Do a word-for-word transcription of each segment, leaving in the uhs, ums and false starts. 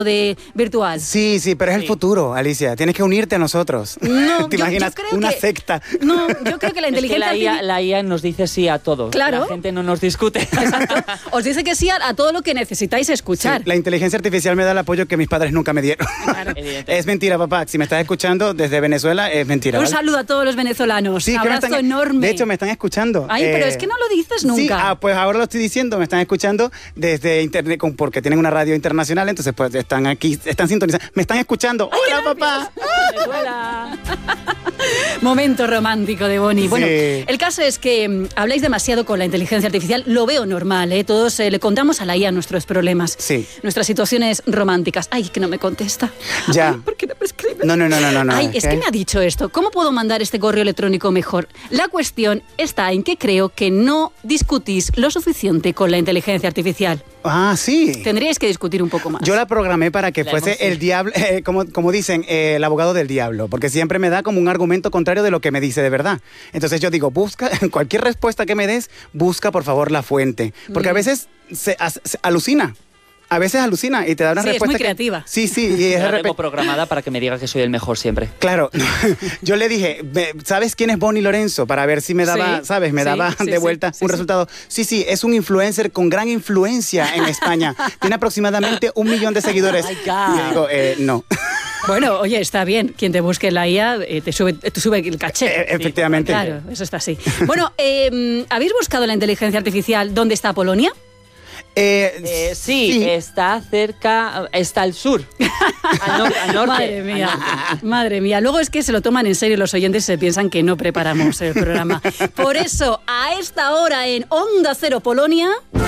de virtual. Sí, sí, pero es sí. el futuro, Alicia. Tienes que unirte a nosotros. No, ¿Te yo, imaginas yo creo una que, secta? No, yo creo que la inteligencia es que la, I A, la I A nos dice sí a todo. Claro. La gente no nos discute. Exacto. Os dice que sí a, a todo lo que necesitáis escuchar. Sí, la inteligencia artificial me da el apoyo que mis padres nunca me dieron. Claro. Es mentira, papá. Si me estás escuchando desde Venezuela, es mentira. Un ¿vale? saludo a todos los venezolanos. Sí, un abrazo están, enorme. De hecho, me están escuchando. Ay, eh, pero es que no lo dices nunca. Sí, ah, pues ahora lo estoy diciendo. Me están escuchando desde internet, porque tienen una radio internacional, entonces pues están aquí, están sintonizando. Me están escuchando. Ay, ¡hola, papá! Venezuela. Momento romántico de Bonnie. Sí. Bueno, el caso es que um, habláis demasiado con la inteligencia artificial. Lo veo normal, ¿eh? Todos eh, le contamos a la I A nuestros problemas, sí. nuestras situaciones románticas. Ay, que no me contesta. Ya. Ay, ¿por qué no me escribe? No, no, no, no, no. Ay, es ¿qué? que me ha dicho esto. ¿Cómo puedo mandar este correo electrónico mejor? La cuestión está en que creo que no discutís lo suficiente con la inteligencia artificial. Ah, sí. Tendríais que discutir un poco más. Yo la programé para que la fuese emoción. el diablo, eh, como, como dicen, eh, el abogado del diablo, porque siempre me da como un argumento contrario de lo que me dice de verdad. Entonces yo digo, busca, cualquier respuesta que me des, busca por favor la fuente, porque mm. a veces se, se alucina. A veces alucina y te da una sí, respuesta. Es muy creativa. Que, sí, sí. Y Yo es la rep... tengo programada para que me diga que soy el mejor siempre. Claro. Yo le dije, ¿sabes quién es Bonnie Lorenzo? Para ver si me daba, sí, ¿sabes? Me sí, daba sí, de vuelta sí, un sí, resultado. Sí, sí, es un influencer con gran influencia en España. Tiene aproximadamente un millón de seguidores. Oh my God. Y yo digo, eh, no. Bueno, oye, está bien. Quien te busque en la I A eh, te, sube, te sube el caché. Eh, efectivamente. Claro, eso está así. Bueno, eh, ¿habéis buscado la inteligencia artificial dónde está Polonia? Eh, eh, sí, sí, está cerca, está al sur, al, no, al norte. Madre mía, al norte. madre mía. Luego es que se lo toman en serio los oyentes y se piensan que no preparamos el programa. Por eso, a esta hora en Onda Cero Polonia...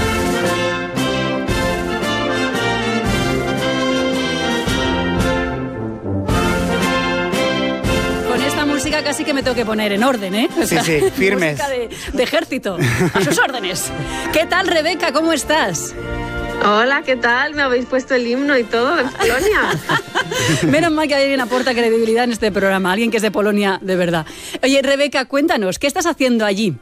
música casi que me tengo que poner en orden, ¿eh? Sí, sí, firmes. Música de, de ejército, a sus órdenes. ¿Qué tal, Rebeca? ¿Cómo estás? Hola, ¿qué tal? Me habéis puesto el himno y todo de Polonia. Menos mal que alguien aporta credibilidad en este programa, alguien que es de Polonia de verdad. Oye, Rebeca, cuéntanos, ¿qué estás haciendo allí?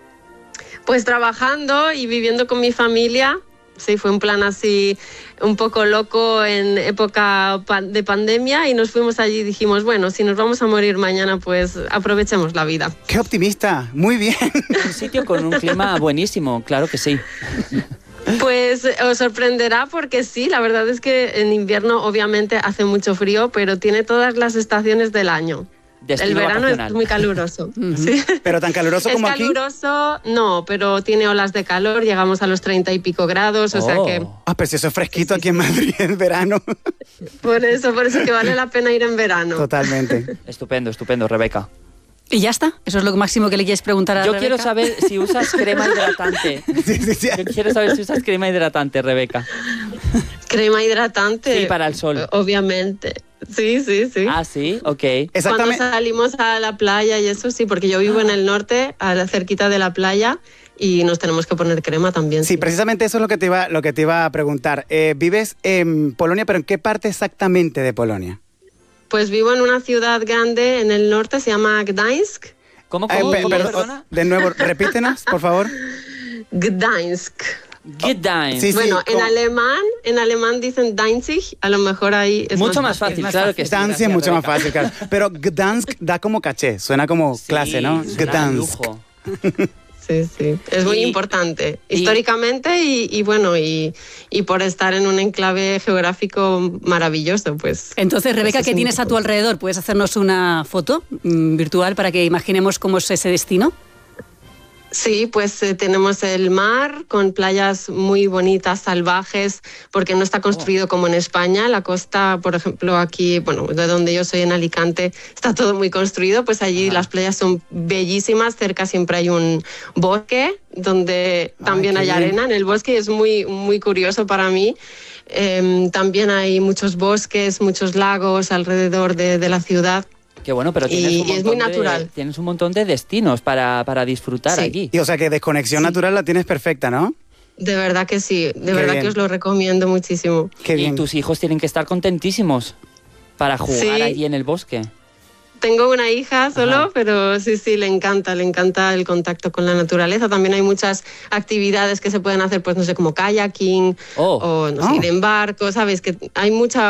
Pues trabajando y viviendo con mi familia. Sí, fue un plan así un poco loco en época de pandemia y nos fuimos allí y dijimos, bueno, si nos vamos a morir mañana, pues aprovechemos la vida. ¡Qué optimista! Muy bien. Un sitio con un clima buenísimo, claro que sí. Pues os sorprenderá porque sí, la verdad es que en invierno obviamente hace mucho frío, pero tiene todas las estaciones del año. El verano vacacional. Es muy caluroso. Uh-huh. ¿Sí? ¿Pero tan caluroso como aquí? Es caluroso, no, pero tiene olas de calor, llegamos a los treinta y pico grados, oh. o sea que... Ah, pues eso es fresquito sí, aquí sí. en Madrid en verano. Por eso, por eso que vale la pena ir en verano. Totalmente. Estupendo, estupendo, Rebeca. Y ya está, eso es lo máximo que le quieres preguntar a Yo Rebeca. quiero saber si usas crema hidratante. Sí, sí, sí. Yo quiero saber si usas crema hidratante, Rebeca. ¿Crema hidratante? Sí, para el sol. Obviamente. Sí, sí, sí. Ah, sí, ok. Cuando salimos a la playa y eso sí, porque yo vivo ah. en el norte, a la cerquita de la playa, y nos tenemos que poner crema también. Sí, sí. Precisamente eso es lo que te iba, lo que te iba a preguntar. Eh, ¿Vives en Polonia, pero en qué parte exactamente de Polonia? Pues vivo en una ciudad grande en el norte, se llama Gdańsk. ¿Cómo, cómo, eh, ¿cómo perdón, perdona? De nuevo, repítenos, por favor. Gdańsk. Gdańsk. Sí, sí, bueno, en ¿cómo? alemán, en alemán dicen Danzig, a lo mejor ahí es mucho más más fácil, fácil. más claro fácil. que sí. Gdańsk es mucho más fácil, claro. Pero Gdańsk da como caché, suena como sí, clase, ¿no? Gdańsk. Lujo. Sí, sí, es muy y, importante, y, históricamente y, y bueno, y, y por estar en un enclave geográfico maravilloso, pues. Entonces, Rebeca, pues ¿qué tienes a tu alrededor? ¿Puedes hacernos una foto mmm, virtual para que imaginemos cómo es ese destino? Sí, pues eh, tenemos el mar con playas muy bonitas, salvajes, porque no está construido oh. como en España. La costa, por ejemplo, aquí, bueno, de donde yo soy en Alicante, está todo muy construido, pues allí ah. las playas son bellísimas, cerca siempre hay un bosque donde Ay, también hay bien. arena en el bosque y es muy, muy curioso para mí. Eh, también hay muchos bosques, muchos lagos alrededor de, de la ciudad. Qué bueno, pero tienes, y, un y es muy natural. De, tienes un montón de destinos para, para disfrutar sí. allí. Y o sea que desconexión sí. natural la tienes perfecta, ¿no? De verdad que sí, de Qué verdad bien. que os lo recomiendo muchísimo. Qué bien. Y tus hijos tienen que estar contentísimos para jugar sí. allí en el bosque. Tengo una hija solo, Ajá. pero sí, sí, le encanta, le encanta el contacto con la naturaleza. También hay muchas actividades que se pueden hacer, pues no sé, como kayaking Oh. o no sé, Oh. ir en barco, ¿sabes? Que hay mucha